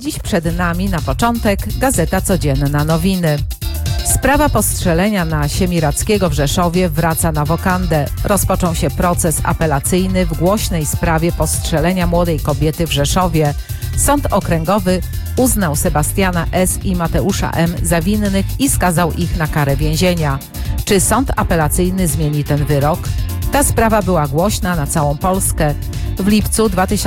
Dziś przed nami na początek Gazeta Codzienna Nowiny. Sprawa postrzelenia na Siemiradzkiego w Rzeszowie wraca na wokandę. Rozpoczął się proces apelacyjny w głośnej sprawie postrzelenia młodej kobiety w Rzeszowie. Sąd okręgowy uznał Sebastiana S. i Mateusza M. za winnych i skazał ich na karę więzienia. Czy sąd apelacyjny zmieni ten wyrok? Ta sprawa była głośna na całą Polskę. W lipcu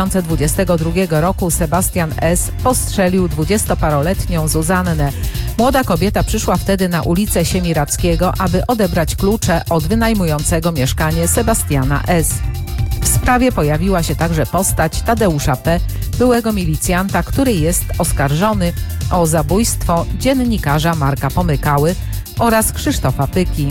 2022 roku Sebastian S. postrzelił 20-paroletnią Zuzannę. Młoda kobieta przyszła wtedy na ulicę Siemiradzkiego, aby odebrać klucze od wynajmującego mieszkanie Sebastiana S. W sprawie pojawiła się także postać Tadeusza P., byłego milicjanta, który jest oskarżony o zabójstwo dziennikarza Marka Pomykały oraz Krzysztofa Pyki.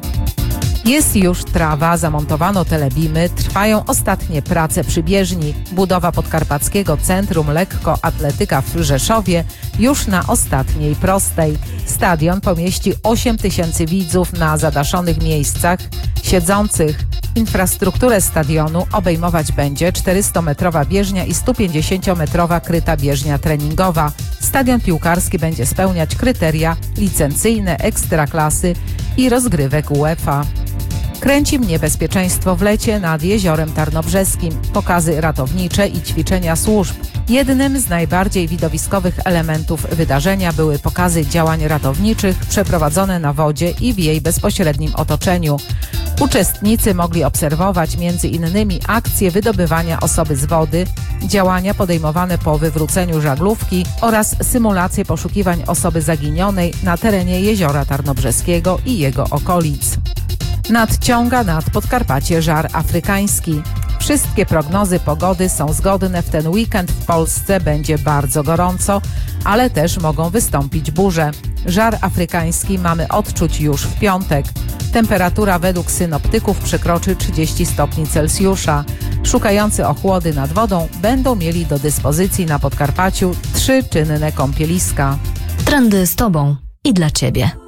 Jest już trawa, zamontowano telebimy, trwają ostatnie prace przy bieżni. Budowa Podkarpackiego Centrum Lekkoatletyka w Rzeszowie już na ostatniej prostej. Stadion pomieści 8 000 widzów na zadaszonych miejscach siedzących. Infrastrukturę stadionu obejmować będzie 400-metrowa bieżnia i 150-metrowa kryta bieżnia treningowa. Stadion piłkarski będzie spełniać kryteria licencyjne Ekstraklasy i rozgrywek UEFA. Kręci mnie bezpieczeństwo w lecie nad Jeziorem Tarnobrzeskim. Pokazy ratownicze i ćwiczenia służb. Jednym z najbardziej widowiskowych elementów wydarzenia były pokazy działań ratowniczych przeprowadzone na wodzie i w jej bezpośrednim otoczeniu. Uczestnicy mogli obserwować m.in. akcje wydobywania osoby z wody, działania podejmowane po wywróceniu żaglówki oraz symulacje poszukiwań osoby zaginionej na terenie Jeziora Tarnobrzeskiego i jego okolic. Nadciąga nad Podkarpacie żar afrykański. Wszystkie prognozy pogody są zgodne. W ten weekend w Polsce będzie bardzo gorąco, ale też mogą wystąpić burze. Żar afrykański mamy odczuć już w piątek. Temperatura według synoptyków przekroczy 30 stopni Celsjusza. Szukający ochłody nad wodą będą mieli do dyspozycji na Podkarpaciu 3 czynne kąpieliska. Trendy z Tobą i dla Ciebie.